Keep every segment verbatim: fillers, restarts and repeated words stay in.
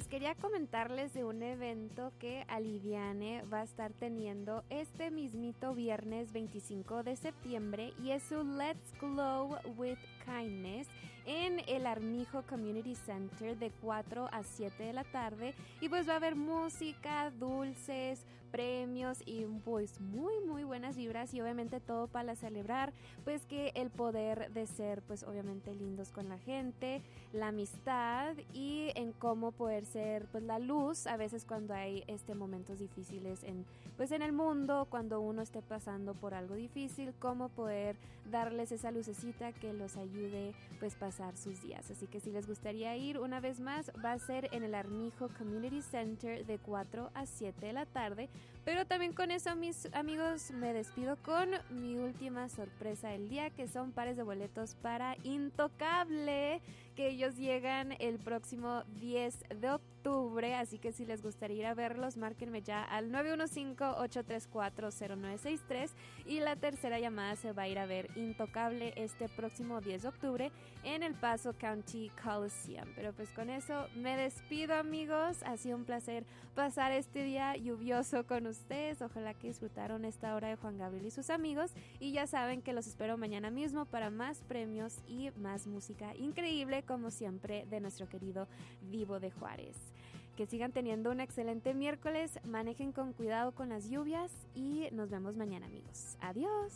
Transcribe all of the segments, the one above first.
amigos, quería comentarles de un evento que Aliviane va a estar teniendo este mismito viernes veinticinco de septiembre y es su Let's Glow with Kindness en el Armijo Community Center de cuatro a siete de la tarde y pues va a haber música, dulces, premios y pues muy muy buenas vibras y obviamente todo para celebrar pues que el poder de ser pues obviamente lindos con la gente, la amistad y en cómo poder ser pues la luz a veces cuando hay este momentos difíciles en pues en el mundo, cuando uno esté pasando por algo difícil, cómo poder darles esa lucecita que los ayude pues pasar sus días. Así que si les gustaría ir una vez más, va a ser en el Armijo Community Center de cuatro a siete de la tarde. Pero también con eso, mis amigos, me despido con mi última sorpresa del día, que son pares de boletos para Intocable, que ellos llegan el próximo diez de octubre, así que si les gustaría ir a verlos, márquenme ya al nueve uno cinco, ocho tres cuatro, cero nueve seis tres y la tercera llamada se va a ir a ver Intocable este próximo diez de octubre en el Paso County Coliseum. Pero pues con eso me despido, amigos, ha sido un placer pasar este día lluvioso con ustedes, ojalá que disfrutaron esta hora de Juan Gabriel y sus amigos y ya saben que los espero mañana mismo para más premios y más música increíble como siempre de nuestro querido Vivo de Juárez. Que sigan teniendo un excelente miércoles, manejen con cuidado con las lluvias y nos vemos mañana, amigos. Adiós.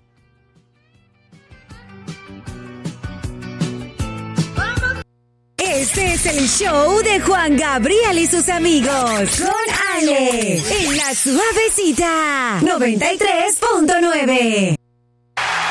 Este es el show de Juan Gabriel y sus amigos con Ale en La Suavecita noventa y tres punto nueve.